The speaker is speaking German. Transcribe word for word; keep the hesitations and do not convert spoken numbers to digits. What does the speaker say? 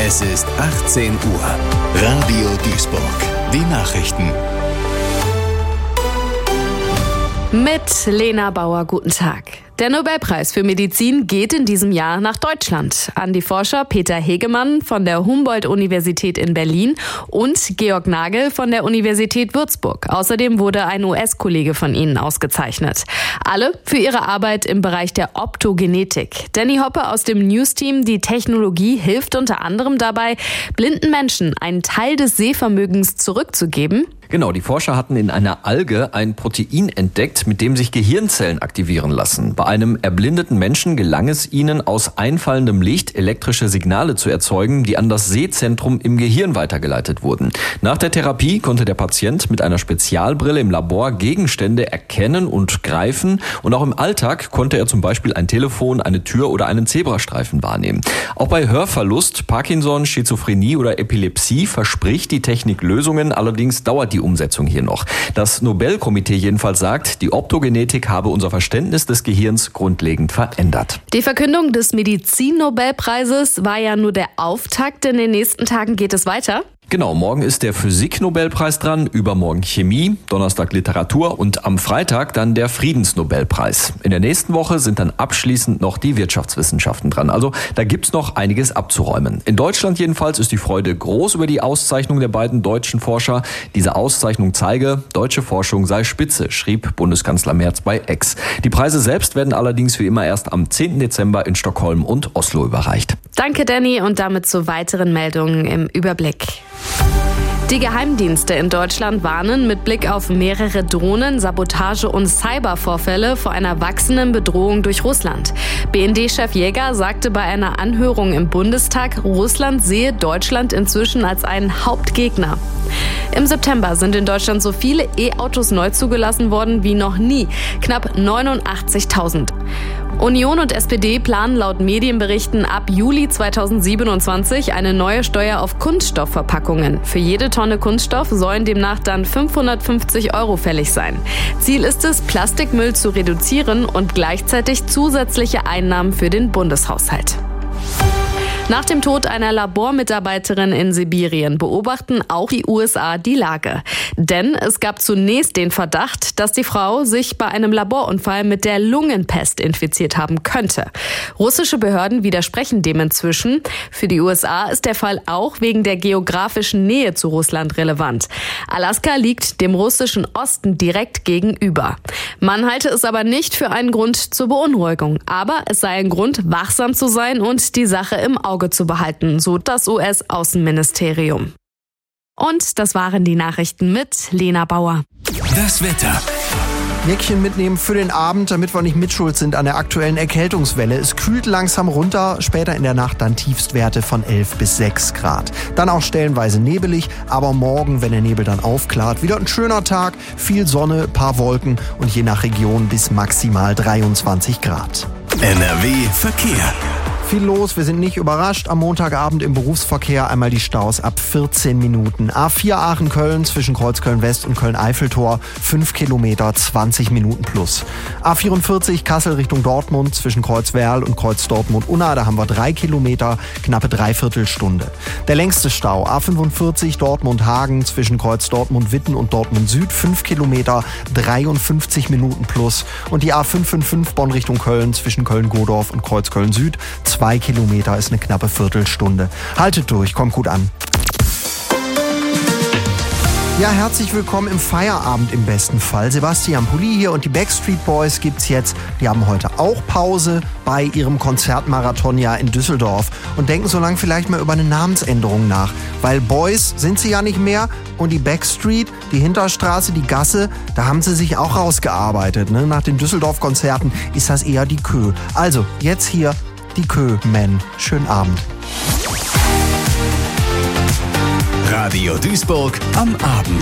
Es ist achtzehn Uhr. Radio Duisburg. Die Nachrichten. Mit Lena Bauer, guten Tag. Der Nobelpreis für Medizin geht in diesem Jahr nach Deutschland an die Forscher Peter Hegemann von der Humboldt-Universität in Berlin und Georg Nagel von der Universität Würzburg. Außerdem wurde ein U S-Kollege von ihnen ausgezeichnet. Alle für ihre Arbeit im Bereich der Optogenetik. Danny Hoppe aus dem News-Team, die Technologie hilft unter anderem dabei, blinden Menschen einen Teil des Sehvermögens zurückzugeben. Genau, die Forscher hatten in einer Alge ein Protein entdeckt, mit dem sich Gehirnzellen aktivieren lassen. Bei einem erblindeten Menschen gelang es ihnen, aus einfallendem Licht elektrische Signale zu erzeugen, die an das Sehzentrum im Gehirn weitergeleitet wurden. Nach der Therapie konnte der Patient mit einer Spezialbrille im Labor Gegenstände erkennen und greifen. Und auch im Alltag konnte er zum Beispiel ein Telefon, eine Tür oder einen Zebrastreifen wahrnehmen. Auch bei Hörverlust, Parkinson, Schizophrenie oder Epilepsie verspricht die Technik Lösungen, allerdings dauert die Umsetzung hier noch. Das Nobelkomitee jedenfalls sagt, die Optogenetik habe unser Verständnis des Gehirns grundlegend verändert. Die Verkündung des Medizin-Nobelpreises war ja nur der Auftakt. In den nächsten Tagen geht es weiter. Genau, morgen ist der Physik-Nobelpreis dran, übermorgen Chemie, Donnerstag Literatur und am Freitag dann der Friedensnobelpreis. In der nächsten Woche sind dann abschließend noch die Wirtschaftswissenschaften dran. Also da gibt's noch einiges abzuräumen. In Deutschland jedenfalls ist die Freude groß über die Auszeichnung der beiden deutschen Forscher. Diese Auszeichnung zeige, deutsche Forschung sei spitze, schrieb Bundeskanzler Merz bei X. Die Preise selbst werden allerdings wie immer erst am zehnten Dezember in Stockholm und Oslo überreicht. Danke, Danny, und damit zu weiteren Meldungen im Überblick. Die Geheimdienste in Deutschland warnen mit Blick auf mehrere Drohnen-, Sabotage- und Cybervorfälle vor einer wachsenden Bedrohung durch Russland. B N D-Chef Jäger sagte bei einer Anhörung im Bundestag, Russland sehe Deutschland inzwischen als einen Hauptgegner. Im September sind in Deutschland so viele E-Autos neu zugelassen worden wie noch nie, knapp neunundachtzigtausend. Union und S P D planen laut Medienberichten ab Juli zweitausendsiebenundzwanzig eine neue Steuer auf Kunststoffverpackungen. Für jede Tonne Kunststoff sollen demnach dann fünfhundertfünfzig Euro fällig sein. Ziel ist es, Plastikmüll zu reduzieren und gleichzeitig zusätzliche Einnahmen für den Bundeshaushalt. Nach dem Tod einer Labormitarbeiterin in Sibirien beobachten auch die U S A die Lage. Denn es gab zunächst den Verdacht, dass die Frau sich bei einem Laborunfall mit der Lungenpest infiziert haben könnte. Russische Behörden widersprechen dem inzwischen. Für die U S A ist der Fall auch wegen der geografischen Nähe zu Russland relevant. Alaska liegt dem russischen Osten direkt gegenüber. Man halte es aber nicht für einen Grund zur Beunruhigung. Aber es sei ein Grund, wachsam zu sein und die Sache im Auge zu behalten, so das U S-Außenministerium. Und das waren die Nachrichten mit Lena Bauer. Das Wetter. Jäckchen mitnehmen für den Abend, damit wir nicht mitschuld sind an der aktuellen Erkältungswelle. Es kühlt langsam runter, später in der Nacht dann Tiefstwerte von elf bis sechs Grad. Dann auch stellenweise nebelig, aber morgen, wenn der Nebel dann aufklart, wieder ein schöner Tag, viel Sonne, paar Wolken und je nach Region bis maximal dreiundzwanzig Grad. N R W Verkehr. Viel los, wir sind nicht überrascht. Am Montagabend im Berufsverkehr einmal die Staus ab vierzehn Minuten. A vier Aachen-Köln zwischen Kreuzköln-West und Köln-Eiffeltor, fünf Kilometer, zwanzig Minuten plus. A vierundvierzig Kassel Richtung Dortmund zwischen Kreuzwerl und Kreuz Dortmund-Unna, da haben wir drei Kilometer, knappe Dreiviertelstunde. Der längste Stau, A fünfundvierzig Dortmund-Hagen zwischen Kreuz Dortmund-Witten und Dortmund-Süd, fünf Kilometer, dreiundfünfzig Minuten plus. Und die A fünf fünf fünf Bonn Richtung Köln zwischen Köln-Godorf und Kreuz Köln-Süd, Zwei Kilometer ist eine knappe Viertelstunde. Haltet durch, kommt gut an. Ja, herzlich willkommen im Feierabend im besten Fall. Sebastian Pulli hier und die Backstreet Boys gibt's jetzt. Die haben heute auch Pause bei ihrem Konzertmarathon ja in Düsseldorf und denken so lange vielleicht mal über eine Namensänderung nach. Weil Boys sind sie ja nicht mehr und die Backstreet, die Hinterstraße, die Gasse, da haben sie sich auch rausgearbeitet. Ne? Nach den Düsseldorf-Konzerten ist das eher die Kö. Also, jetzt hier die Kö-Men. Schönen Abend. Radio Duisburg am Abend.